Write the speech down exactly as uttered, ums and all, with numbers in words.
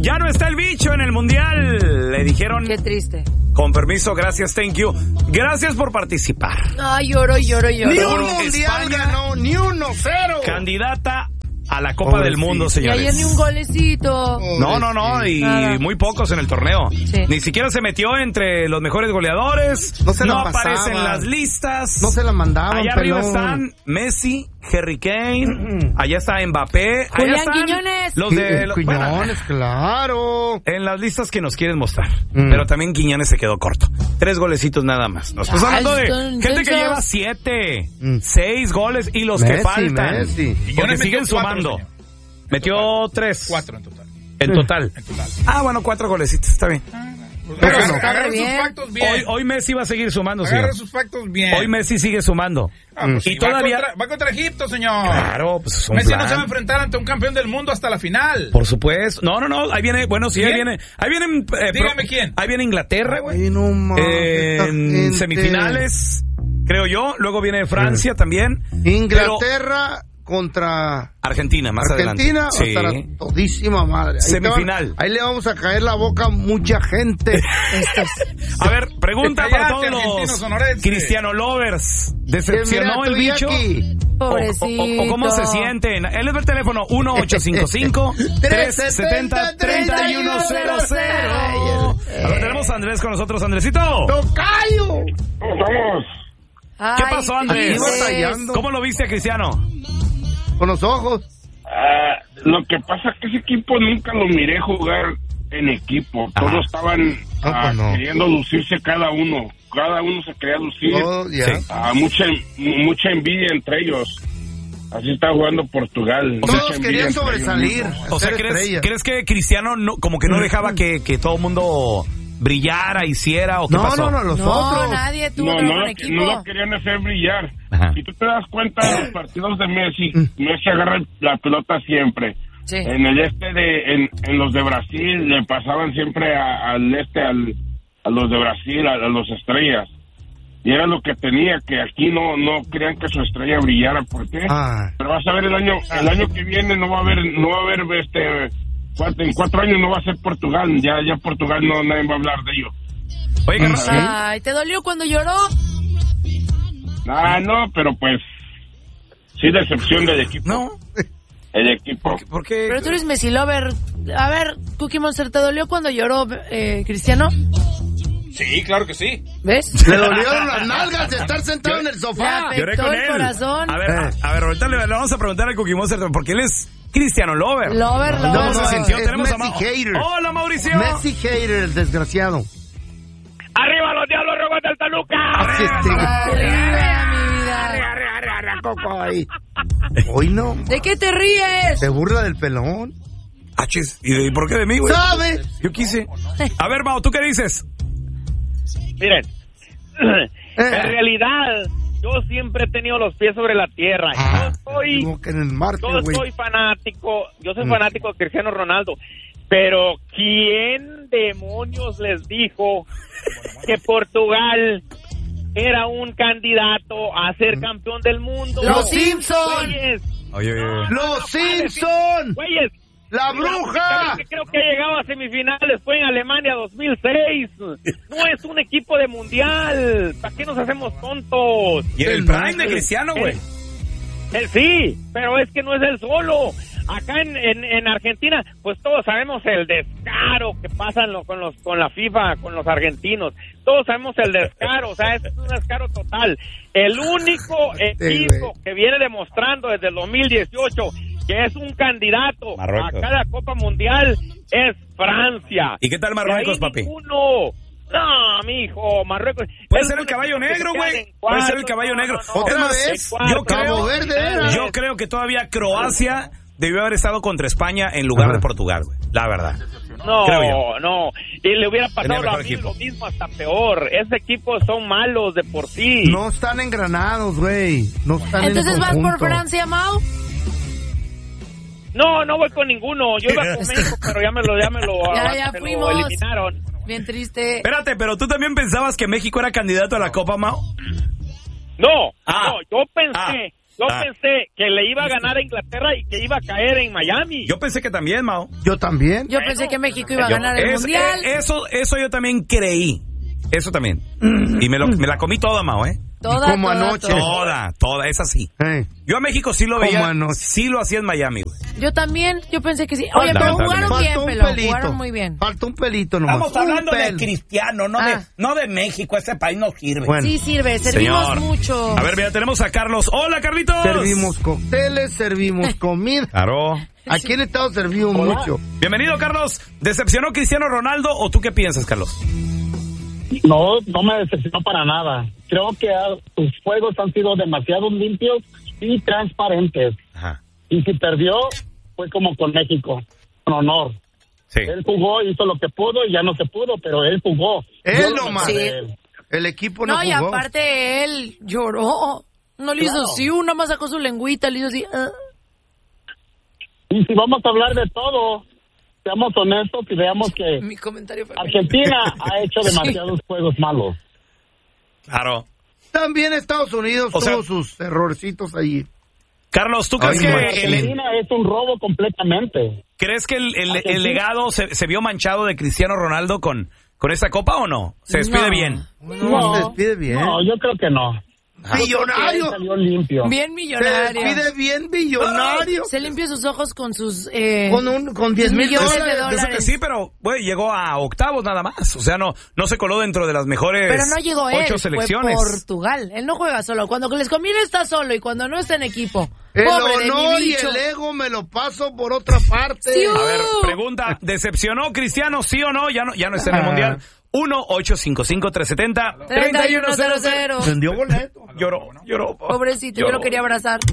Ya no está el bicho en el mundial. Le dijeron... Qué triste. Con permiso, gracias, thank you. Gracias por participar. Ay, lloro, lloro, lloro. Ni un mundial ganó, ni uno cero. Candidata a la Copa Pobrecito. Del Mundo, señores. Y ayer ni un golecito. No, no, no, y Nada. muy pocos en el torneo. Sí. Ni siquiera se metió entre los mejores goleadores. No se no la aparece en pasaban. las listas. No se la mandaban, Allá pelón. arriba están Messi, Harry Kane, mm-hmm. allá está Mbappé. Julián allá están Quiñones. Los de los, Quiñones, bueno, claro. En las listas que nos quieren mostrar. Mm. Pero también Quiñones se quedó corto. Tres golecitos nada más. Nos estamos Ah, hablando de entonces... gente que lleva siete, mm. seis goles y los Messi, que faltan. Messi. Porque siguen sumando. Señor. Metió tres. Cuatro en total. En total. En total. Ah, bueno, cuatro golecitos, está bien. Pues Pero agarra, está agarra sus bien. factos bien. Hoy, hoy Messi va a seguir sumando, agarra señor. sus factos bien. Hoy Messi sigue sumando. Ah, pues y sí, todavía... Va contra, va contra Egipto, señor. Claro, pues es un Messi plan. no se va a enfrentar ante un campeón del mundo hasta la final. Por supuesto. No, no, no. Ahí viene, bueno, sí, ¿Quién? ahí viene. Ahí vienen. Eh, Dígame pro, quién. Ahí viene Inglaterra, güey. Ay, no mames, esta en gente. semifinales, creo yo. Luego viene Francia mm. también. Inglaterra pero... contra Argentina, más Argentina, adelante. Argentina, sí. estará todísima madre. Ahí Semifinal. Va, ahí le vamos a caer la boca a mucha gente. A ver, pregunta para todos los sonorense. Cristiano lovers. ¿Decepcionó el bicho? Pobrecito. O, o, o cómo se sienten. Él es el teléfono uno ocho cinco cinco, tres siete cero, tres uno cero cero. A ver, tenemos a Andrés con nosotros. Andresito. ¡Tocayo! ¿Cómo estamos? Ay, ¿Qué pasó, Andrés? Sí, ¿Cómo lo viste a Cristiano? Con los ojos. Uh, lo que pasa es que ese equipo nunca lo miré jugar en equipo. Todos Ajá. estaban no, pues uh, no. queriendo lucirse cada uno. Cada uno se quería lucir. Oh, yeah. Sí. uh, mucha, mucha envidia entre ellos. Así está jugando Portugal. Todos querían sobresalir. O sea, ¿crees, ¿crees que Cristiano no, como que no dejaba que, que todo el mundo brillara, hiciera o qué no, pasó? No, no, los no, otros. nadie tuvo No, un no, equipo. no lo querían hacer brillar. Ajá. Si tú te das cuenta de los partidos de Messi, Messi agarra la pelota siempre. Sí. En el este de, en, en los de Brasil le pasaban siempre a, al este, al, a los de Brasil, a, a los estrellas. Y era lo que tenía, que aquí no no querían que su estrella brillara. ¿Por qué? Ah. Pero vas a ver el año el año que viene no va a haber no va a haber este cuatro, en cuatro años no va a ser Portugal. Ya ya Portugal no nadie va a hablar de ello. Oye, carnal, ¿Sí? Ay, ¿te dolió cuando lloró? Ah, no, pero pues sí decepción del equipo. no. El equipo. ¿Por qué? Pero tú eres Messi lover. A ver, Cookie Monster, ¿te dolió cuando lloró eh, Cristiano? Sí, claro que sí. ¿Ves? Le dolieron las nalgas de estar sentado en el Le sofá. afectó Lloré con el él. corazón. A ver, a, a ver, ahorita le, le vamos a preguntar a Cookie Monster porque él es Cristiano lover. Lover, No, lover. ¿Cómo no, se sintió? es Tenemos a Messi Ma- hater. Hola, Mauricio. Messi hater, el desgraciado. ¡Arriba los diablos rojos del Toluca! Arriba, mi vida. Hoy no. ¿De qué te ríes? Se burla del pelón. Ah, chis, ¿y de- por qué de mí, güey? ¿Sabe? Yo quise. A ver, Mau, ¿tú qué dices? Miren, Eh. en realidad yo siempre he tenido los pies sobre la tierra. Ah, yo soy, como que en el martes, yo güey. soy fanático, yo soy Mm. fanático de Cristiano Ronaldo. Pero ¿quién demonios les dijo que Portugal era un candidato a ser campeón del mundo? ¡Los Simpson! Güeyes, Oye, oye, oye. ¡Los Simpson! güeyes, ¡La la única bruja! vez que creo que ha llegado a semifinales fue en Alemania dos mil seis. No es un equipo de mundial. ¿Para qué nos hacemos tontos? Y en el prime de Cristiano, güey. Eh, sí, pero es que no es él solo. Acá en, en, en Argentina, pues todos sabemos el descaro que pasa lo, con los con la FIFA, con los argentinos. Todos sabemos el descaro, o sea, es un descaro total. El único equipo que viene demostrando desde el dos mil dieciocho que es un candidato Marruecos. a cada Copa Mundial es Francia. ¿Y qué tal Marruecos, Y ahí papi? ninguno. No, mijo, Marruecos. Puede es ser el un caballo equipo que negro, se queda güey. en Puede ser el cuartos. caballo No, negro. no, no. ¿Otra Es más, vez? en Yo creo, Cabo Verde era. yo creo que todavía Croacia debió haber estado contra España en lugar Ajá. de Portugal, güey. La verdad. No, Creo yo. no. Y le hubiera Tenía pasado mejor lo, equipo. lo mismo, hasta peor. Ese equipo son malos de por sí. No están engranados, güey. No están Entonces en vas por conjunto. Francia, Mau. No, no voy con ninguno. Yo iba con México, pero ya me lo, ya me lo, Ya, ya me lo fuimos. eliminaron. Bien triste. Espérate, pero tú también pensabas que México era candidato a la Copa, Mau. No, Ah. no, yo pensé Yo Ah. pensé que le iba a ganar a Inglaterra y que iba a caer en Miami. Yo pensé que también, Mao. Yo también. Yo pensé que México iba a Yo- ganar el es- mundial. eh, eso, eso yo también creí. Eso también. Y me, lo, me la comí toda, Mao, ¿eh? Toda, como toda, anoche. toda. Toda, toda, es así. Eh, Yo a México sí lo Como veía. anoche. Sí lo hacía en Miami, güey. Yo también, yo pensé que sí. Oye, pero Lamentablemente. jugaron bien, faltó un Pelón. pelito. Jugaron muy bien. Faltó un pelito nomás. Estamos hablando Un de pel. Cristiano, no, Ah. de, no de México. Este país no sirve. Bueno, Sí sirve, servimos Señor. mucho. A ver, mira, tenemos a Carlos. Hola, Carlitos. servimos cócteles, servimos comida. Claro. Aquí en Estados servimos mucho. Bienvenido, Carlos. ¿Decepcionó Cristiano Ronaldo o tú qué piensas, Carlos? No, no me decepcionó para nada. Creo que ah, sus juegos han sido demasiado limpios y transparentes. Ajá. Y si perdió, fue como con México, con honor. Sí. Él jugó, hizo lo que pudo y ya no se pudo, pero él jugó. Él Yo lo nomás. amé Sí. de él. El equipo no, No, y jugó. aparte él lloró. No le hizo Claro. así, nada más sacó su lengüita, le hizo así. ah. Y si vamos a hablar de todo, seamos honestos y veamos que Mi comentario fue... Argentina ha hecho demasiados juegos malos. Claro. También Estados Unidos O sea- tuvo sus errorcitos ahí. Carlos, ¿tú crees Ay, que Martín. el, Argentina es un robo completamente. crees que el, el- el Argentina. legado se, se vio manchado de Cristiano Ronaldo con, con esta copa o no? ¿Se despide No. bien? No, se despide bien. No, yo creo que no. Millonario. Él salió limpio. Bien Se millonario. despide bien millonario. Se limpió sus ojos con sus... Eh, Con un con diez mil millones de dólares. Eso que dólares. sí, pero güey, llegó a octavos nada más. O sea, no, no se coló dentro de las mejores Pero no llegó él, ocho fue selecciones. Portugal. Él no juega solo. Cuando les conviene está solo y cuando no está en equipo. El Pobre de honor mi y bicho. el ego me lo paso por otra parte. Sí, A ver, Uh. pregunta, ¿decepcionó Cristiano sí o no? Ya no, ya no está en el Ah. Mundial. uno ocho cinco cinco tres siete cero treinta y uno cero cero. Vendió boleto. Lloró, lloró. Pobrecito, yo Lloró. lo quería abrazar.